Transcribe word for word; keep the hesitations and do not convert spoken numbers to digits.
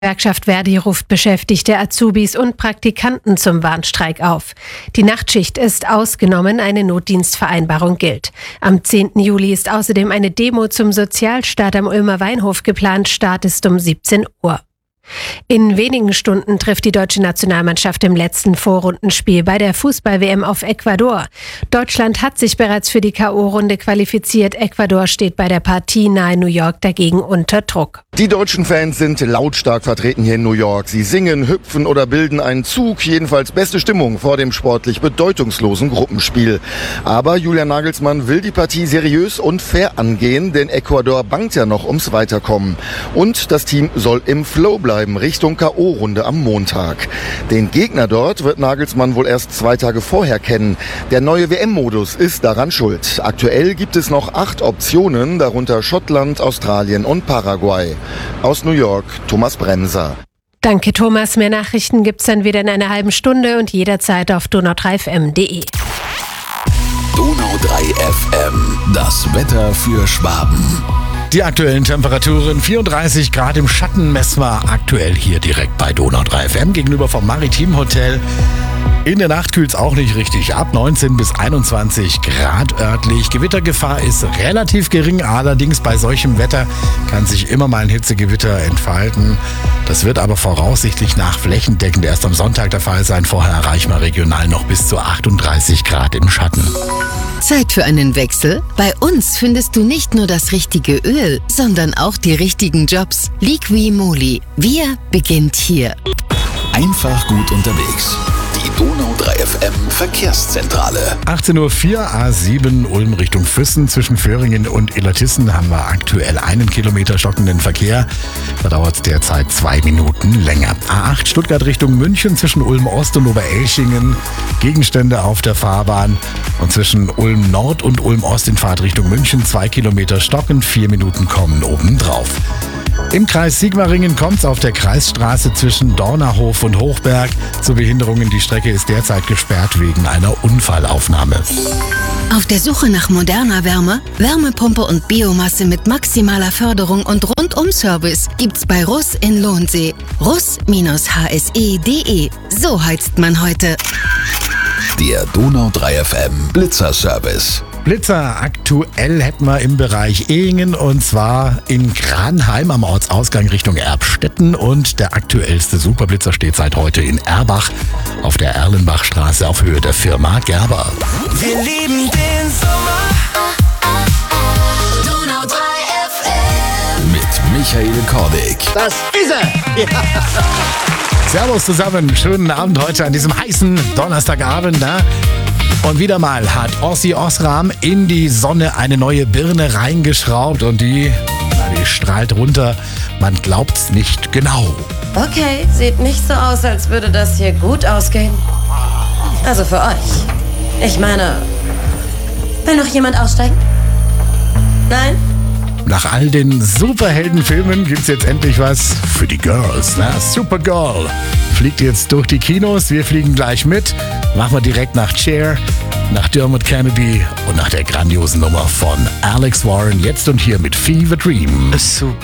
Gewerkschaft Verdi ruft Beschäftigte, Azubis und Praktikanten zum Warnstreik auf. Die Nachtschicht ist ausgenommen, eine Notdienstvereinbarung gilt. Am zehnten Juli ist außerdem eine Demo zum Sozialstaat am Ulmer Weinhof geplant. Start ist um siebzehn Uhr. In wenigen Stunden trifft die deutsche Nationalmannschaft im letzten Vorrundenspiel bei der Fußball-W M auf Ecuador. Deutschland hat sich bereits für die K O-Runde qualifiziert. Ecuador steht bei der Partie nahe New York dagegen unter Druck. Die deutschen Fans sind lautstark vertreten hier in New York. Sie singen, hüpfen oder bilden einen Zug. Jedenfalls beste Stimmung vor dem sportlich bedeutungslosen Gruppenspiel. Aber Julian Nagelsmann will die Partie seriös und fair angehen, denn Ecuador bangt ja noch ums Weiterkommen. Und das Team soll im Flow bleiben Richtung K O-Runde am Montag. Den Gegner dort wird Nagelsmann wohl erst zwei Tage vorher kennen. Der neue W M-Modus ist daran schuld. Aktuell gibt es noch acht Optionen, darunter Schottland, Australien und Paraguay. Aus New York, Thomas Bremser. Danke Thomas, mehr Nachrichten gibt's dann wieder in einer halben Stunde und jederzeit auf donau drei f m punkt d e. Donau drei F M, das Wetter für Schwaben. Die aktuellen Temperaturen, vierunddreißig Grad im Schatten, messen wir aktuell hier direkt bei Donau drei F M gegenüber vom Maritim Hotel. In der Nacht kühlt es auch nicht richtig ab, neunzehn bis einundzwanzig Grad örtlich. Gewittergefahr ist relativ gering, allerdings bei solchem Wetter kann sich immer mal ein Hitzegewitter entfalten. Das wird aber voraussichtlich nach flächendeckend erst am Sonntag der Fall sein. Vorher erreichen wir regional noch bis zu achtunddreißig Grad im Schatten. Zeit für einen Wechsel? Bei uns findest du nicht nur das richtige Öl, sondern auch die richtigen Jobs. Liqui-Moly. Wir beginnt hier. Einfach gut unterwegs. Die Donau drei F M Verkehrszentrale. achtzehn Uhr vier, A sieben Ulm Richtung Füssen. Zwischen Föhringen und Illertissen haben wir aktuell einen Kilometer stockenden Verkehr. Da dauert es derzeit zwei Minuten länger. A acht Stuttgart Richtung München zwischen Ulm Ost und Oberelchingen. Gegenstände auf der Fahrbahn. Und zwischen Ulm Nord und Ulm Ost in Fahrtrichtung München zwei Kilometer stocken. Vier Minuten kommen obendrauf. Im Kreis Sigmaringen kommt es auf der Kreisstraße zwischen Dornerhof und Hochberg zu Behinderungen. Die Strecke ist derzeit gesperrt wegen einer Unfallaufnahme. Auf der Suche nach moderner Wärme, Wärmepumpe und Biomasse mit maximaler Förderung und Rundum-Service gibt's bei Russ in Lohnsee. russ H S E punkt d e. So heizt man heute. Der Donau drei F M Blitzer-Service. Blitzer aktuell hätten wir im Bereich Ehingen und zwar in Granheim am Ortsausgang Richtung Erbstetten und der aktuellste Superblitzer steht seit heute in Erbach auf der Erlenbachstraße auf Höhe der Firma Gerber. Wir lieben den Sommer. Donau drei F M. Mit Michael Kordig. Das ist er! Ja. Servus zusammen, schönen Abend heute an diesem heißen Donnerstagabend. Na? Und wieder mal hat Ossi Osram in die Sonne eine neue Birne reingeschraubt und die, na, die strahlt runter. Man glaubt's nicht genau. Okay, sieht nicht so aus, als würde das hier gut ausgehen. Also für euch. Ich meine, will noch jemand aussteigen? Nein? Nach all den Superheldenfilmen gibt's jetzt endlich was für die Girls. Na? Supergirl fliegt jetzt durch die Kinos. Wir fliegen gleich mit. Machen wir direkt nach Cher, nach Dermot Kennedy und nach der grandiosen Nummer von Alex Warren. Jetzt und hier mit Fever Dream.